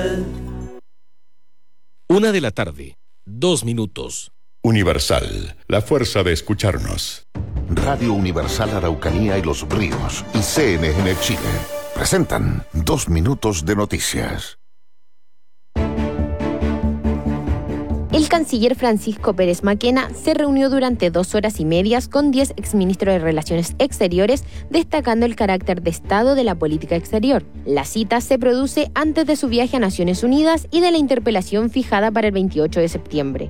1 de la tarde, 2 minutos. Universal, la fuerza de escucharnos. Radio Universal Araucanía y Los Ríos y CNN Chile presentan 2 minutos de noticias. El canciller Francisco Pérez Maquena se reunió durante 2 horas y media con 10 exministros de Relaciones Exteriores, destacando el carácter de Estado de la política exterior. La cita se produce antes de su viaje a Naciones Unidas y de la interpelación fijada para el 28 de septiembre.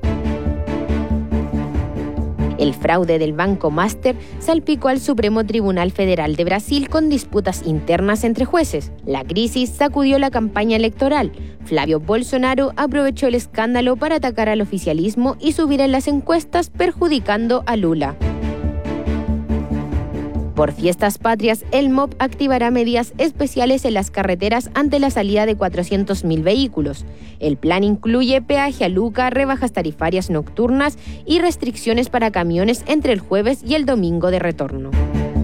El fraude del Banco Master salpicó al Supremo Tribunal Federal de Brasil con disputas internas entre jueces. La crisis sacudió la campaña electoral. Flavio Bolsonaro aprovechó el escándalo para atacar al oficialismo y subir en las encuestas, perjudicando a Lula. Por Fiestas Patrias, el MOP activará medidas especiales en las carreteras ante la salida de 400.000 vehículos. El plan incluye peaje a Luca, rebajas tarifarias nocturnas y restricciones para camiones entre el jueves y el domingo de retorno.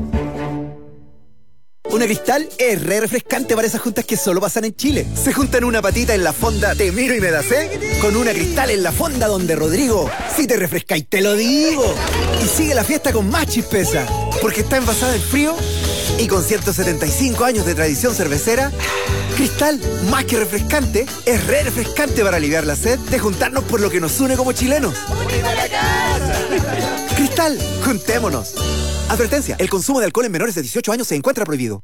Una Cristal es re refrescante para esas juntas que solo pasan en Chile. Se juntan una patita en la fonda Te Miro y Me Da Sed con una Cristal en la fonda donde Rodrigo, si te refrescáis te lo digo. Y sigue la fiesta con más chispeza, porque está envasada en frío y con 175 años de tradición cervecera. Cristal, más que refrescante, es re refrescante para aliviar la sed de juntarnos por lo que nos une como chilenos. ¡Unida la casa! Cristal, juntémonos. Advertencia, el consumo de alcohol en menores de 18 años se encuentra prohibido.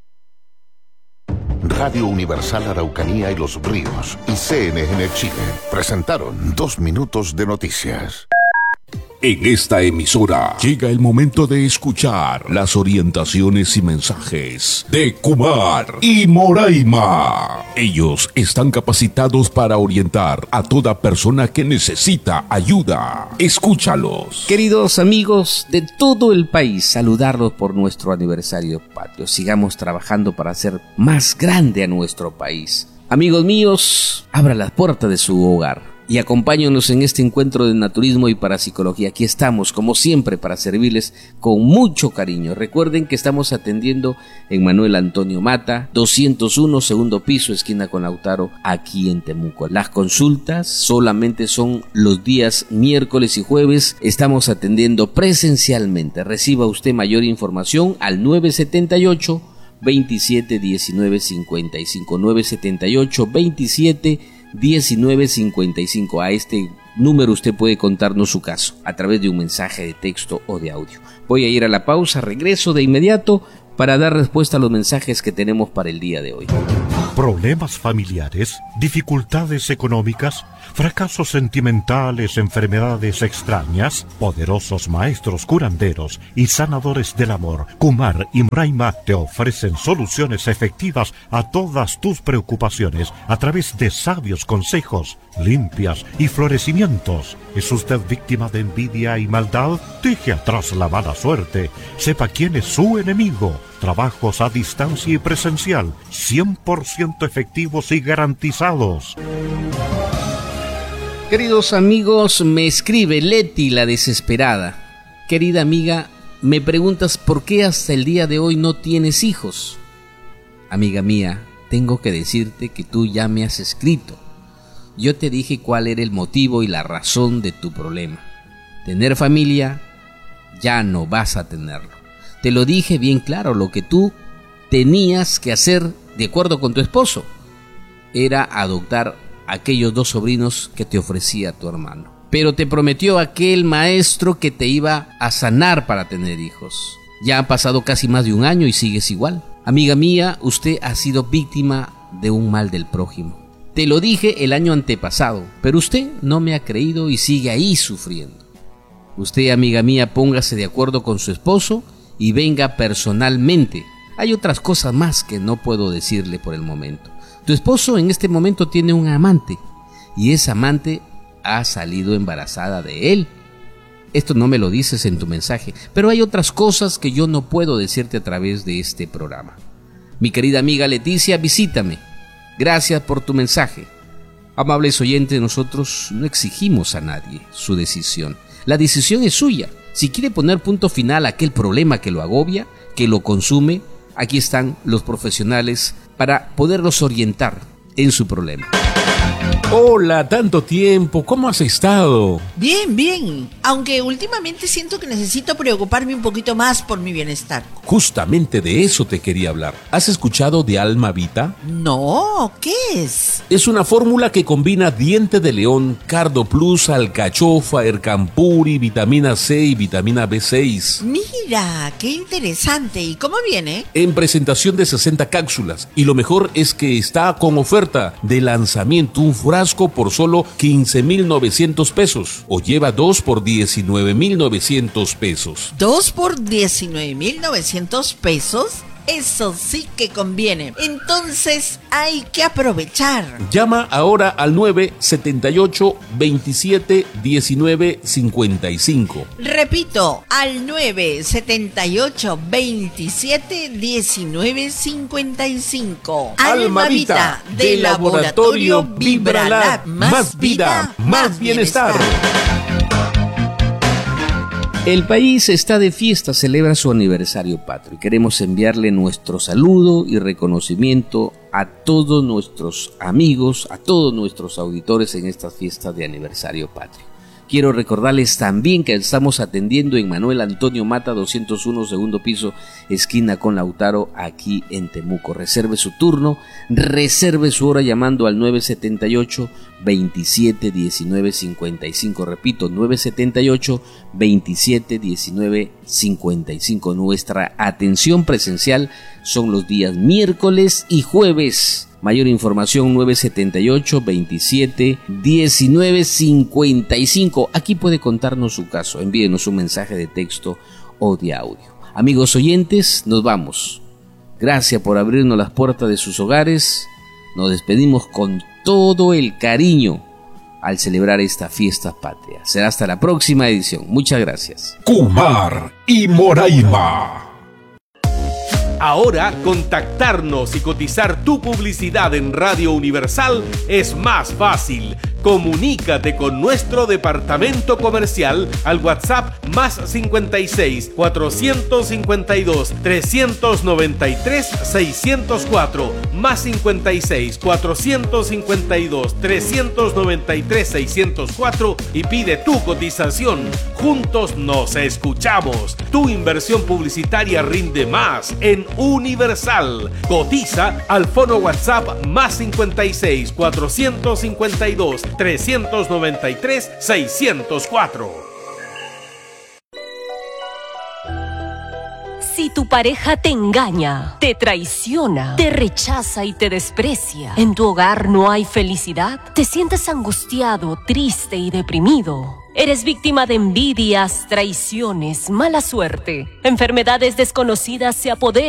Radio Universal Araucanía y Los Ríos y CNN Chile presentaron 2 minutos de noticias. En esta emisora llega el momento de escuchar las orientaciones y mensajes de Kumar y Moraima. Ellos están capacitados para orientar a toda persona que necesita ayuda. Escúchalos. Queridos amigos de todo el país, saludarlos por nuestro aniversario patrio. Sigamos trabajando para hacer más grande a nuestro país. Amigos míos, abra las puertas de su hogar y acompáñenos en este encuentro de naturismo y parapsicología. Aquí estamos, como siempre, para servirles con mucho cariño. Recuerden que estamos atendiendo en Manuel Antonio Mata, 201, segundo piso, esquina con Lautaro, aquí en Temuco. Las consultas solamente son los días miércoles y jueves. Estamos atendiendo presencialmente. Reciba usted mayor información al 978 27 19 55, 978 27 1955. A este número usted puede contarnos su caso a través de un mensaje de texto o de audio. Voy a ir a la pausa, regreso de inmediato para dar respuesta a los mensajes que tenemos para el día de hoy. Problemas familiares, dificultades económicas, fracasos sentimentales, enfermedades extrañas. Poderosos maestros curanderos y sanadores del amor, Kumar y Moraima, te ofrecen soluciones efectivas a todas tus preocupaciones a través de sabios consejos, limpias y florecimientos. ¿Es usted víctima de envidia y maldad? Deje atrás la mala suerte. Sepa quién es su enemigo. Trabajos a distancia y presencial, 100% efectivos y garantizados. Queridos amigos, me escribe Leti la desesperada. Querida amiga, me preguntas por qué hasta el día de hoy no tienes hijos. Amiga mía, tengo que decirte que tú ya me has escrito. Yo te dije cuál era el motivo y la razón de tu problema. Tener familia, ya no vas a tenerlo. Te lo dije bien claro, lo que tú tenías que hacer de acuerdo con tu esposo era adoptar a aquellos 2 sobrinos que te ofrecía tu hermano. Pero te prometió aquel maestro que te iba a sanar para tener hijos. Ya ha pasado casi más de un año y sigues igual. Amiga mía, usted ha sido víctima de un mal del prójimo. Te lo dije el año antepasado, pero usted no me ha creído y sigue ahí sufriendo. Usted, amiga mía, póngase de acuerdo con su esposo y venga personalmente. Hay otras cosas más que no puedo decirle por el momento. Tu esposo en este momento tiene un amante y esa amante ha salido embarazada de él. Esto no me lo dices en tu mensaje, pero hay otras cosas que yo no puedo decirte a través de este programa. Mi querida amiga Leticia, visítame. Gracias por tu mensaje. Amables oyentes, nosotros no exigimos a nadie su decisión. La decisión es suya. Si quiere poner punto final a aquel problema que lo agobia, que lo consume, aquí están los profesionales para poderlos orientar en su problema. Hola, tanto tiempo, ¿cómo has estado? Bien, bien. Aunque últimamente siento que necesito preocuparme un poquito más por mi bienestar. Justamente de eso te quería hablar. ¿Has escuchado de Alma Vita? No, ¿qué es? Es una fórmula que combina diente de león, Cardo Plus, alcachofa, ercampuri, vitamina C y vitamina B6. Mira, qué interesante. ¿Y cómo viene? En presentación de 60 cápsulas. Y lo mejor es que está con oferta de lanzamiento, un frasco por solo 15,900 pesos. O lleva 2 por 19,900 pesos. ¿2 por 19,900 pesos? Eso sí que conviene. Entonces hay que aprovechar. Llama ahora al 978 27 19 55. Repito, al 978 27 19 55. Alma Vita, de Laboratorio Vibralab. Más vida, más bienestar. El país está de fiesta, celebra su aniversario patrio. Queremos enviarle nuestro saludo y reconocimiento a todos nuestros amigos, a todos nuestros auditores en esta fiesta de aniversario patrio. Quiero recordarles también que estamos atendiendo en Manuel Antonio Mata 201, segundo piso, esquina con Lautaro, aquí en Temuco. Reserve su turno, reserve su hora llamando al 978 27 19 55. Repito, 978 27 19 55. Nuestra atención presencial son los días miércoles y jueves. Mayor información 978 27 19 55. Aquí puede contarnos su caso. Envíenos un mensaje de texto o de audio. Amigos oyentes, nos vamos. Gracias por abrirnos las puertas de sus hogares. Nos despedimos con todo el cariño al celebrar esta fiesta patria. Será hasta la próxima edición. Muchas gracias. Kumar y Moraima. Ahora, contactarnos y cotizar tu publicidad en Radio Universal es más fácil. Comunícate con nuestro departamento comercial al WhatsApp más 56 452 393 604 más 56 452 393 604 y pide tu cotización. Juntos nos escuchamos. Tu inversión publicitaria rinde más en Universal. Cotiza al fono WhatsApp más 56 452 393 604. Si tu pareja te engaña, te traiciona, te rechaza y te desprecia, en tu hogar no hay felicidad, te sientes angustiado, triste y deprimido. Eres víctima de envidias, traiciones, mala suerte, enfermedades desconocidas se apoderan